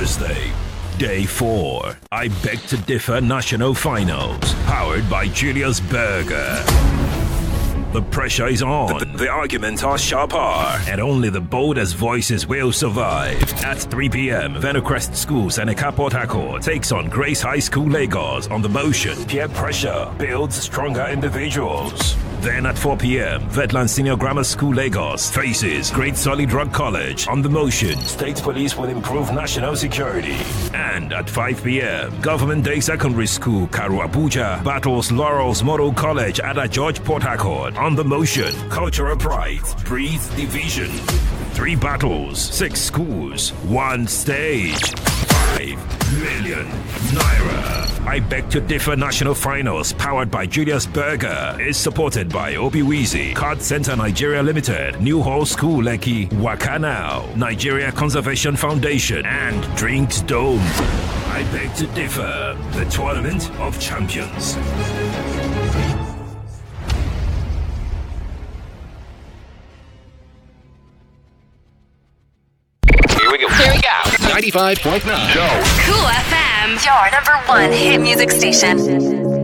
Thursday, Day 4. I Beg to Differ National Finals, powered by Julius Berger. The pressure is on, the arguments are sharper, and only the boldest voices will survive. At 3 p.m., Venocrest School Seneca Port Harcourt takes on Grace High School Lagos on the motion. Peer pressure builds stronger individuals. Then at 4 p.m., Vetland Senior Grammar School Lagos faces Great Solid Rock College on the motion. State Police will improve national security. And at 5 p.m., Government Day Secondary School Karu Abuja battles Laurel's Model College at George Port Harcourt on the motion. Cultural pride breeds division. 3 battles, 6 schools, 1 stage. 5 million naira. I Beg to Differ National Finals, powered by Julius Berger, is supported by Obiwizi, Card Center Nigeria Limited, New Hall School Lekki, Wakanao, Nigeria Conservation Foundation, and Drinks Dome. I Beg to Differ, the Tournament of Champions. Here we go. 95.9. Cool FM, your #1 hit music station.